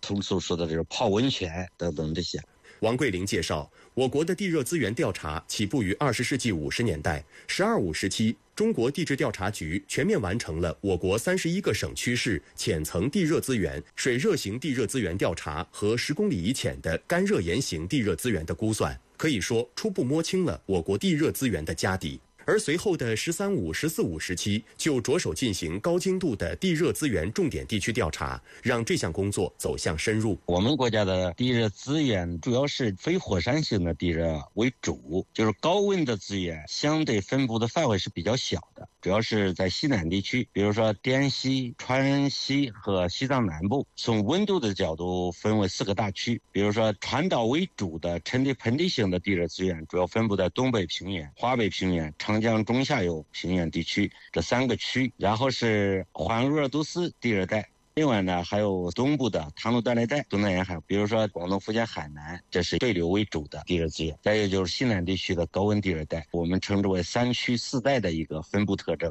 通俗说的这种泡温泉等等这些。 王桂林介绍，我国的地热资源调查起步于20世纪50年代，“十二五”时期，中国地质调查局全面完成了我国31个省区市浅层地热资源、水热型地热资源调查和10公里以浅的干热岩型地热资源的估算，可以说初步摸清了我国地热资源的家底。而随后的“13·5”、“14·5”时期，就着手进行高精度的地热资源重点地区调查，让这项工作走向深入。 我们国家的地热资源主要是非火山性的地热为主，就是高温的资源相对分布的范围是比较小的，主要是在西南地区，比如说滇西、川西和西藏南部。从温度的角度分为4个大区，比如说传导为主的沉积盆地型的地热资源主要分布在东北平原、华北平原、长江中下游平原地区这3个区，然后是环鄂尔多斯地热带。另外呢，还有东部的唐努断裂带、东南沿海，比如说广东、福建、海南，这是对流为主的地热资源。再有就是西南地区的高温地热带，我们称之为3区4带的一个分布特征。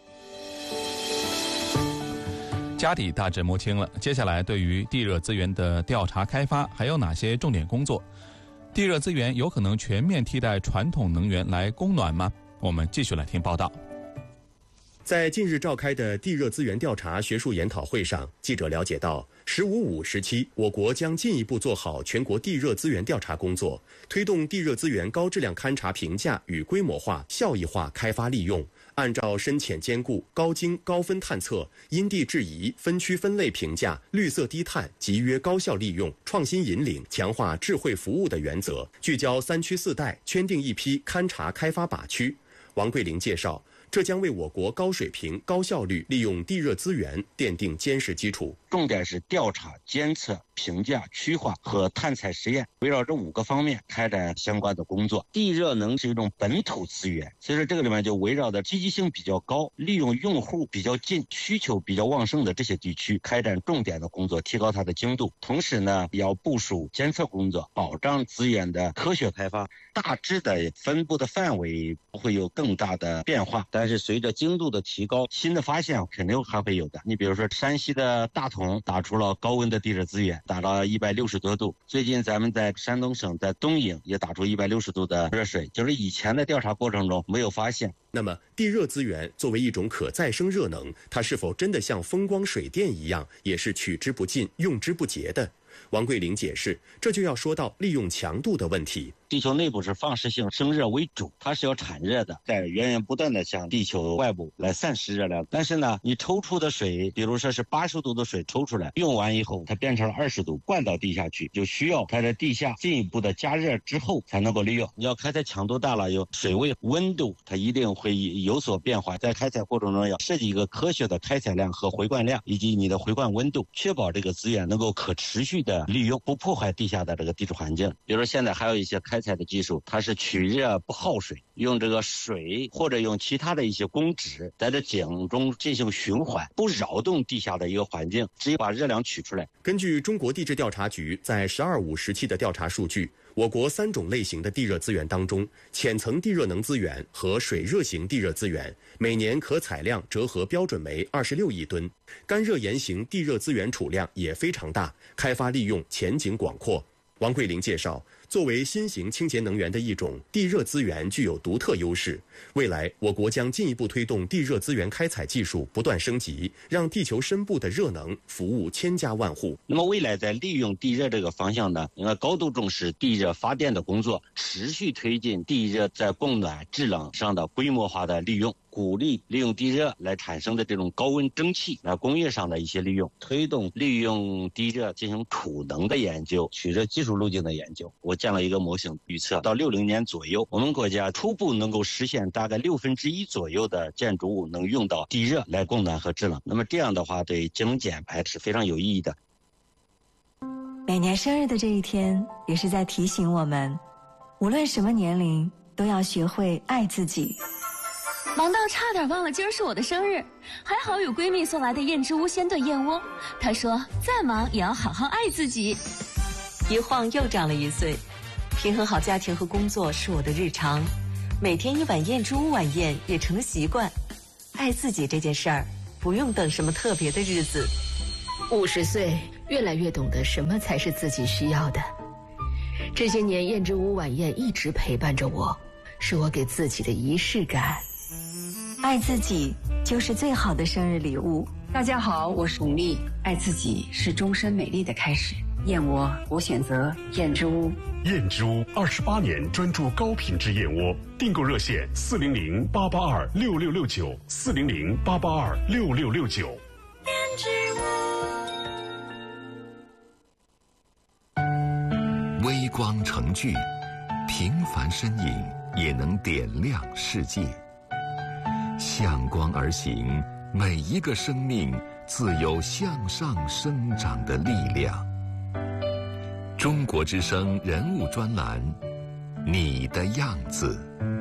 家底大致摸清了，接下来对于地热资源的调查开发还有哪些重点工作？地热资源有可能全面替代传统能源来供暖吗？我们继续来听报道。 在近日召开的地热资源调查学术研讨会上，记者了解到，“15·5”时期，我国将进一步做好全国地热资源调查工作，推动地热资源高质量勘查评价与规模化、效益化开发利用，按照深浅兼顾、高精高分探测、因地制宜、分区分类评价、绿色低碳、集约高效利用、创新引领、强化智慧服务的原则，聚焦3区4带，圈定一批勘查开发靶区。王桂林介绍，这将为我国高水平、高效率利用地热资源奠定坚实基础。 重点是调查、监测、评价、区划和探采实验，围绕这5个方面开展相关的工作。地热能是一种本土资源，所以说这个里面就围绕着积极性比较高、利用用户比较近、需求比较旺盛的这些地区开展重点的工作，提高它的精度。同时呢，要部署监测工作，保障资源的科学开发。大致的分布的范围不会有更大的变化，但是随着精度的提高，新的发现肯定还会有的。你比如说山西的大同打出了高温的地热资源，达到160多度。最近咱们在山东省在东营也打出160度的热水，就是以前的调查过程中没有发现。 那么地热资源作为一种可再生热能，它是否真的像风光水电一样，也是取之不尽、用之不竭的？王桂林解释，这就要说到利用强度的问题。 地球内部是放射性生热为主，它是要产热的，在源源不断的向地球外部来散失热量。但是呢，你抽出的水，比如说是80度的水抽出来，用完以后它变成了20度，灌到地下去，就需要它在地下进一步的加热之后才能够利用。你要开采强度大了，有水位、温度，它一定会有所变化。在开采过程中要设计一个科学的开采量和回灌量，以及你的回灌温度，确保这个资源能够可持续的利用，不破坏地下的这个地质环境。比如说现在还有一些开采的技术，它是取热不耗水，用这个水或者用其他的一些公脂在这井中进行循环，不扰动地下的一个环境，直接把热量取出来。 根据中国地质调查局在“12·5”时期的调查数据，我国3种类型的地热资源当中，浅层地热能资源和水热型地热资源每年可采量折合标准为26亿吨，干热岩型地热资源储量也非常大，开发利用前景广阔。王桂林介绍，作为新型清洁能源的一种，地热资源具有独特优势。未来，我国将进一步推动地热资源开采技术不断升级，让地球深部的热能服务千家万户。 那么未来在利用地热这个方向呢，应该高度重视地热发电的工作，持续推进地热在供暖制冷上的规模化的利用，鼓励利用地热来产生的这种高温蒸汽来工业上的一些利用，推动利用地热进行储能的研究，取得技术路径的研究。我建了一个模型，预测到60年左右，我们国家初步能够实现大概1/6左右的建筑物能用到地热来供暖和制冷。那么这样的话，对节能减排是非常有意义的。 每年生日的这一天，也是在提醒我们，无论什么年龄，都要学会爱自己。 忙到差点忘了今儿是我的生日，还好有闺蜜送来的燕之屋鲜炖燕窝。她说再忙也要好好爱自己。 一晃又长了1岁，平衡好家庭和工作是我的日常，每天1碗燕之屋晚宴也成了习惯。爱自己这件事儿，不用等什么特别的日子。 50岁越来越懂得什么才是自己需要的。这些年，燕之屋晚宴一直陪伴着我，是我给自己的仪式感。 爱自己就是最好的生日礼物。 大家好，我是巩俐。爱自己是终身美丽的开始。燕窝，我选择燕之屋。 燕之屋28年专注高品质燕窝，订购热线400-882-6669，400-882-6669。 燕之屋。 微光成炬，平凡身影也能点亮世界。向光而行，每一个生命自有向上生长的力量。中国之声人物专栏，你的样子。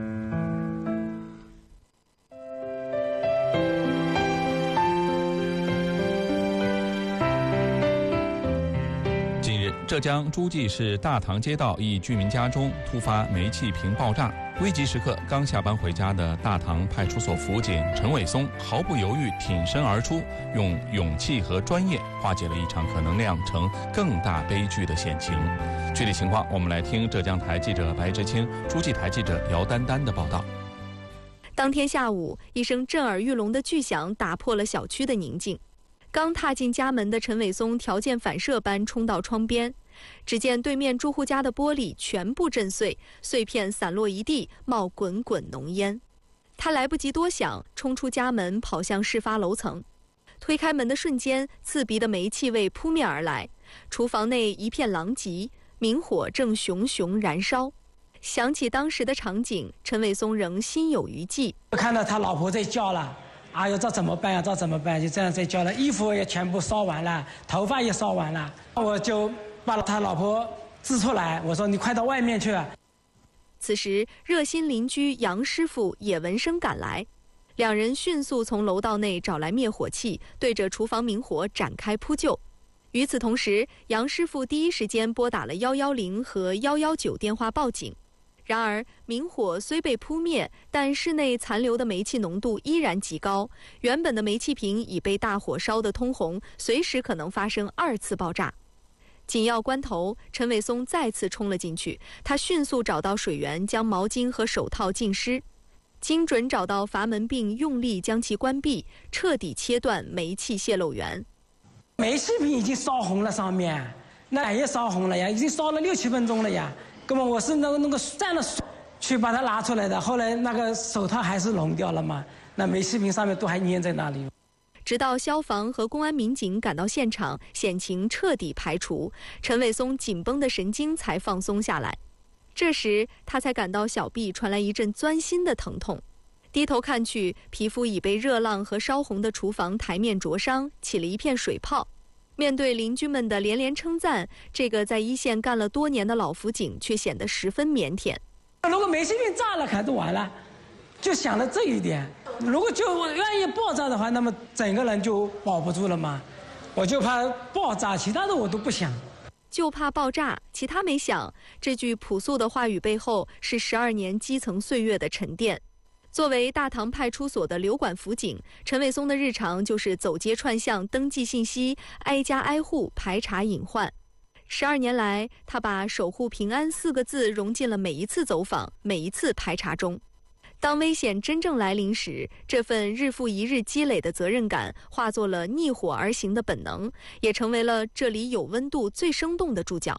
近日，浙江诸暨市大塘街道一居民家中突发煤气瓶爆炸，危急时刻刚下班回家的大塘派出所辅警陈伟松毫不犹豫挺身而出，用勇气和专业化解了一场可能酿成更大悲剧的险情。具体情况，我们来听浙江台记者白志清、诸暨台记者姚丹丹的报道。 当天下午，一声震耳欲聋的巨响打破了小区的宁静。刚踏进家门的陈伟松条件反射般冲到窗边，只见对面住户家的玻璃全部震碎，碎片散落一地，冒滚滚浓烟。他来不及多想，冲出家门跑向事发楼层。推开门的瞬间，刺鼻的煤气味扑面而来，厨房内一片狼藉，明火正熊熊燃烧。想起当时的场景，陈伟松仍心有余悸。 看到他老婆在叫了，哎呦，这怎么办呀？这怎么办？就这样在叫了，衣服也全部烧完了，头发也烧完了。我就把他老婆支出来，我说你快到外面去。 此时，热心邻居杨师傅也闻声赶来，两人迅速从楼道内找来灭火器，对着厨房明火展开扑救。与此同时，杨师傅第一时间拨打了110和119电话报警。然而，明火虽被扑灭，但室内残留的煤气浓度依然极高，原本的煤气瓶已被大火烧得通红，随时可能发生2次爆炸。紧要关头，陈伟松再次冲了进去，他迅速找到水源，将毛巾和手套浸湿，精准找到阀门并用力将其关闭，彻底切断煤气泄漏源。 煤气瓶已经烧红了，上面那也烧红了呀，已经烧了6、7分钟了呀。根本我是那个蘸了水去把它拿出来的，后来那个手套还是融掉了嘛，那煤气瓶上面都还粘在那里。 直到消防和公安民警赶到现场，险情彻底排除，陈伟松紧绷的神经才放松下来。这时他才感到小臂传来一阵钻心的疼痛，低头看去，皮肤已被热浪和烧红的厨房台面灼伤，起了一片水泡。面对邻居们的连连称赞，这个在一线干了多年的老辅警却显得十分腼腆。 如果煤气瓶炸了，可就完了，就想了这一点。如果就愿意爆炸的话，那么整个人就保不住了嘛。我就怕爆炸，其他的我都不想。 就怕爆炸，其他没想。这句朴素的话语背后是12年基层岁月的沉淀。作为大塘派出所的流管辅警，陈伟松的日常就是走街串巷登记信息，挨家挨户排查隐患。12年来，他把守护平安4个字融进了每一次走访，每一次排查中。当危险真正来临时，这份日复一日积累的责任感化作了逆火而行的本能，也成为了这里有温度最生动的注脚。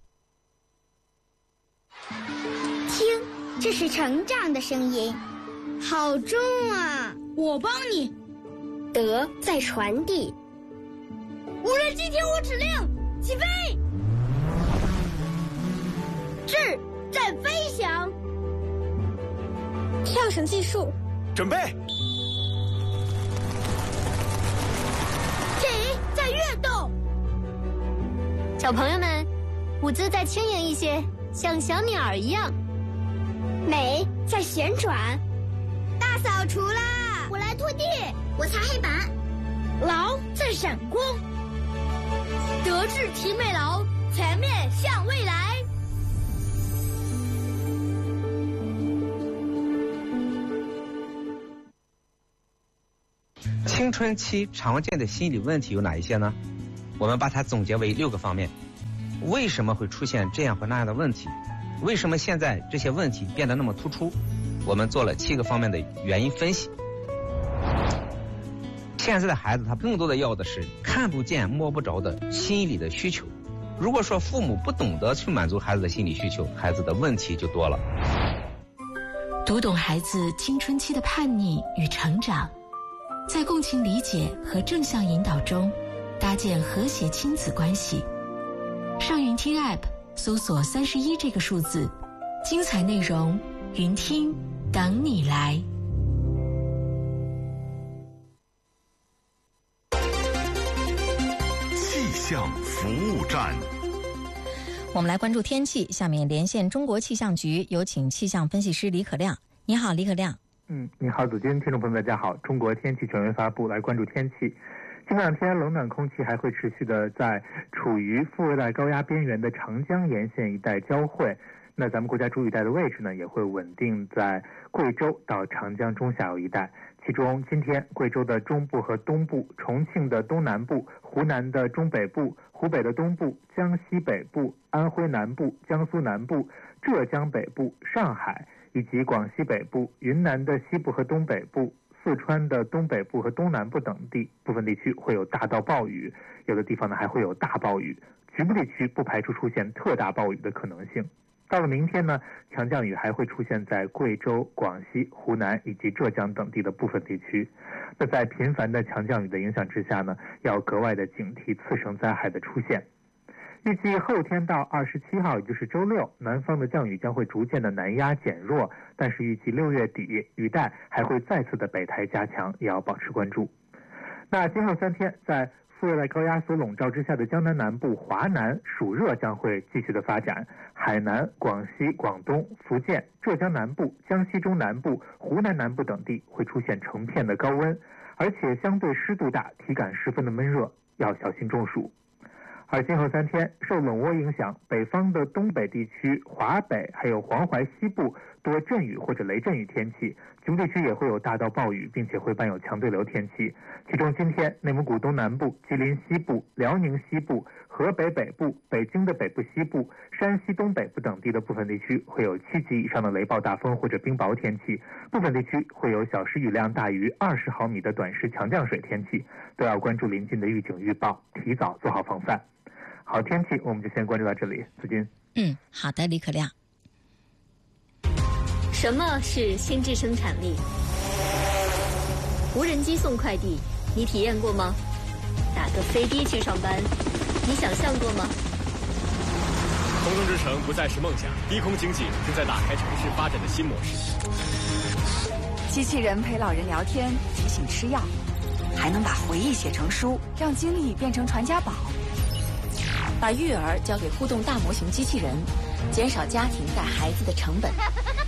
听，这是成长的声音。好重啊！我帮你。德在传递。无人机听我指令，起飞。智在飞翔。跳绳计数。 准备。 体在跃动。小朋友们，舞姿再轻盈一些，像小鸟一样。美在旋转。大扫除啦！我来拖地，我擦黑板。劳在闪光。德智体美劳，全面向未来。 青春期常见的心理问题有哪一些呢？ 我们把它总结为6个方面。为什么会出现这样或那样的问题？为什么现在这些问题变得那么突出？我们做了7个方面的原因分析。现在的孩子他更多的要的是看不见摸不着的心理的需求。如果说父母不懂得去满足孩子的心理需求，孩子的问题就多了。 读懂孩子青春期的叛逆与成长，在共情理解和正向引导中搭建和谐亲子关系。上云听 App 搜索31这个数字，精彩内容云听等你来。 气象服务站， 我们来关注天气。下面连线中国气象局，有请气象分析师李可亮。你好，李可亮。 你好，子君，听众朋友们，大家好。中国天气权威发布，来关注天气。近2天冷暖空气还会持续的在处于副热带高压边缘的长江沿线一带交汇。那咱们国家主雨带的位置呢，也会稳定在贵州到长江中下游一带。其中今天贵州的中部和东部、重庆的东南部、湖南的中北部、湖北的东部、江西北部、安徽南部、江苏南部、浙江北部、上海以及广西北部、云南的西部和东北部、四川的东北部和东南部等地，部分地区会有大到暴雨，有的地方呢还会有大暴雨，局部地区不排除出现特大暴雨的可能性。到了明天呢，强降雨还会出现在贵州、广西、湖南以及浙江等地的部分地区。那在频繁的强降雨的影响之下呢，要格外的警惕次生灾害的出现。预计后天到27号，也就是周六，南方的降雨将会逐渐的南压减弱，但是预计6月底雨带还会再次的北抬加强，也要保持关注。那今后3天，在副热带高压所笼罩之下的江南南部、华南暑热将会继续的发展，海南、广西、广东、福建、浙江南部、江西中南部、湖南南部等地会出现成片的高温，而且相对湿度大，体感十分的闷热，要小心中暑。而今后3天，受冷涡影响，北方的东北地区、华北还有黄淮西部多阵雨或者雷阵雨天气，局部地区也会有大到暴雨，并且会伴有强对流天气。其中今天内蒙古东南部、吉林西部、辽宁西部、河北北部、北京的北部西部、山西东北部等地的部分地区会有7级以上的雷暴大风或者冰雹天气，部分地区会有小时雨量大于20毫米的短时强降水天气，都要关注临近的预警预报，提早做好防范。好，天气我们就先关注到这里。子君。 好的，李可亮。 什么是心智生产力？无人机送快递，你体验过吗？打个飞的去上班，你想象过吗？ 空中之城不再是梦想，低空经济正在打开城市发展的新模式。 机器人陪老人聊天，提醒吃药，还能把回忆写成书，让经历变成传家宝。 把育儿交给互动大模型机器人，减少家庭带孩子的成本。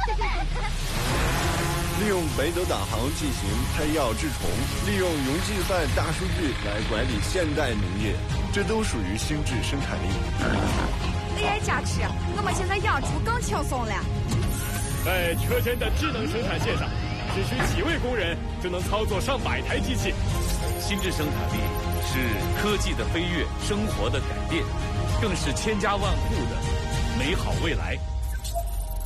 利用北斗导航进行拍药治虫，利用云计算大数据来管理现代农业，这都属于心智生产力。 AI 加持，我们现在养猪更轻松了。 在车间的智能生产线上，只需几位工人就能操作上百台机器。 心智生产力是科技的飞跃，生活的改变，更是千家万户的美好未来。